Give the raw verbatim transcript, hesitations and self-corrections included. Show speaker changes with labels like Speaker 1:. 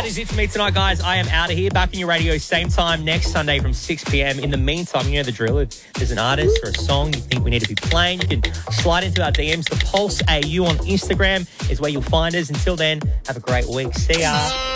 Speaker 1: That is it for me tonight, guys. I am out of here. Back on your radio, same time next Sunday from six p.m. In the meantime, you know the drill. If there's an artist or a song you think we need to be playing, you can slide into our D Ms. The Pulse A U on Instagram is where you'll find us. Until then, have a great week. See ya.